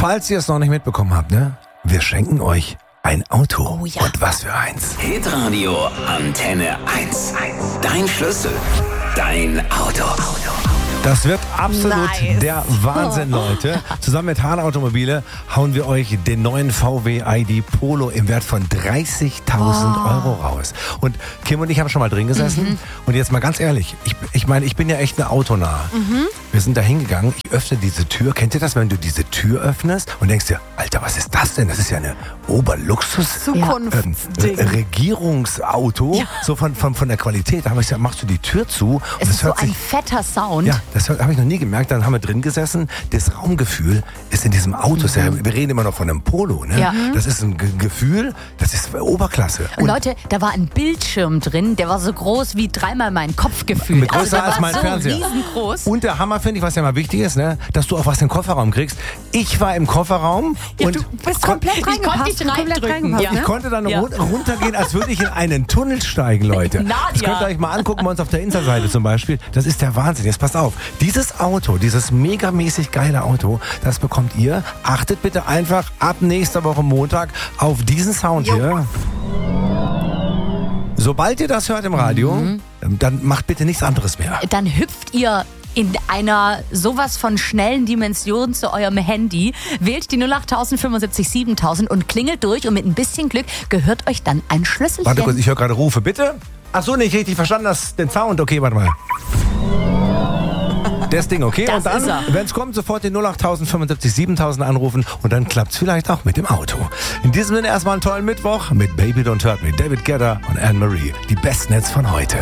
Falls ihr es noch nicht mitbekommen habt, ne? Wir schenken euch ein Auto. Oh ja. Und was für eins. Hitradio Antenne 1. Dein Schlüssel. Dein Auto. Das wird absolut Nice. der Wahnsinn, Leute. Zusammen mit Hahn Automobile hauen wir euch den neuen VW ID Polo im Wert von 30.000 Euro raus. Und Kim und ich haben schon mal drin gesessen. Und jetzt mal ganz ehrlich, ich meine, ich bin ja echt eine Autonah. Wir sind da hingegangen, ich öffne diese Tür. Kennt ihr das, wenn du diese Tür öffnest und denkst dir, Alter, was ist das denn? Das ist ja eine Oberluxus Zukunftsding. Regierungsauto, so von der Qualität. Da habe ich gesagt, machst du die Tür zu. Es und ist so ein fetter Sound. ja, das habe ich noch nie gemerkt. Dann haben wir drin gesessen. Das Raumgefühl ist in diesem Auto. Wir reden immer noch von einem Polo. Ne? Ja. Das ist ein Gefühl, das ist Oberklasse. Und Leute, da war ein Bildschirm drin, der war so groß wie dreimal mein Kopf gefühlt. Mit größer der als war mein so Fernseher. riesengroß. Und der Hammer finde ich, was ja mal wichtig ist, ne? Dass du auch was in den Kofferraum kriegst. Ich war im Kofferraum und du bist komplett Ich konnte reingepasst. nicht reindrücken. Ja. ich konnte dann Ja. runtergehen, als würde ich in einen Tunnel steigen, Leute. Nadia. Das könnt ihr euch mal angucken bei uns auf der Insta-Seite zum Beispiel. Das ist der Wahnsinn. Jetzt passt auf. Dieses Auto, dieses megamäßig geile Auto, das bekommt ihr. Achtet bitte einfach ab nächster Woche Montag auf diesen Sound hier. Sobald ihr das hört im Radio, dann macht bitte nichts anderes mehr. Dann hüpft ihr in einer sowas von schnellen Dimension zu eurem Handy, wählt die 08000 75 7000 und klingelt durch und mit ein bisschen Glück gehört euch dann ein Schlüsselchen. Warte kurz, ich höre gerade Rufe, bitte. Ach so, nicht richtig verstanden, den Sound. Okay, warte mal. Das Ding, okay? Das und dann, ist er. wenn es kommt, sofort den 08000 75 7000 anrufen und dann klappt es vielleicht auch mit dem Auto. In diesem Sinne erstmal einen tollen Mittwoch mit Baby Don't Hurt Me, David Guetta und Anne-Marie. Die besten Hits von heute.